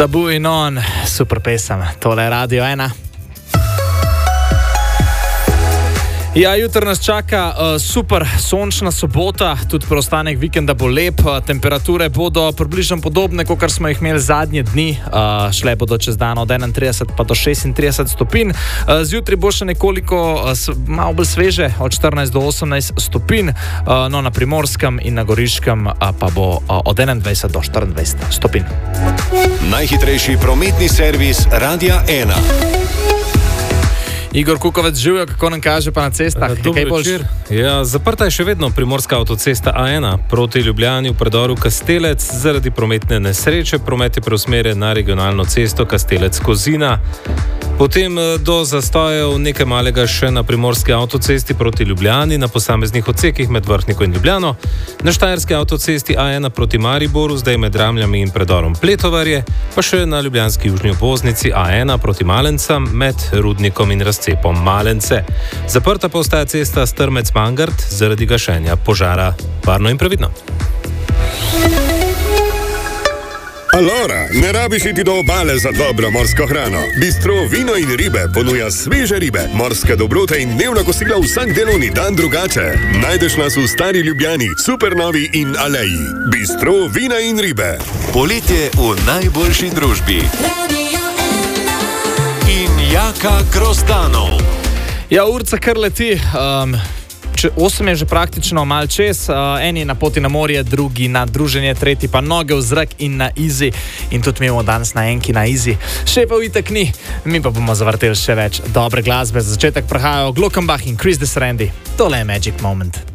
Tabu in on, super pesem, tole je Radio 1. Ja, jutro nas čaka super sončna sobota, tudi preostanek vikenda bo lep, temperature bodo približno podobne, kot smo jih imeli zadnje dni, šle bodo čez dan od 31 pa do 36 stopinj, zjutraj bo še nekoliko malo bolj sveže, od 14 do 18 stopinj, no na Primorskem in na Goriškem pa bo od 21 do 24 stopinj. Najhitrejši prometni servis Radia 1. Igor Kukovec, živijo, kako nam kaže pa na cestah? Dober večer. Ja, zaprta je še vedno primorska avtocesta A1 proti Ljubljani v predoru Kastelec. Zaradi prometne nesreče promet je preusmerjen na regionalno cesto Kastelec-Kozina. Potem do zastojev nekaj malega še na primorski avtocesti proti Ljubljani na posameznih odsekih med Vrhniko in Ljubljano. Na štajerski avtocesti A1 proti Mariboru, zdaj med Ramljami in predorom Pletovarje, pa še na ljubljanski južni obvoznici A1 proti Malencam med Rudnikom in razcepom Malence. Zaprta pa ostaja cesta Strmec-Mangart zaradi gašenja požara. Varno in previdno. Alora, ne rabiš iti do obale za dobro morsko hrano. Bistro Vino in ribe ponuja sveže ribe, morske dobrote in dnevna kosila vsak delovni dan drugače. Najdeš nas v Stari Ljubljani, Supernovi in Aleji. Bistro Vina in ribe. Poletje v najboljši družbi. In Jaka Grostanov. Ja, urca kar leti. 8 je že praktično mal čez, eni na poti na morje, drugi na druženje, tretji pa noge v zrak in na izi. In tudi mi bomo danes na enki na izi. Šefov itak ni, mi pa bomo zavrteli še več dobre glasbe. Za začetek prihajajo Glockenbach in Chris Desrendi. Tole je Magic Moment.